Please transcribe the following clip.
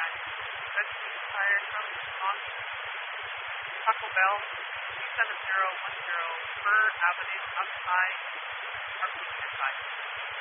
Red Police Fire Truck response. Taco Bell 27010 Fur Avenue outside Arlington High.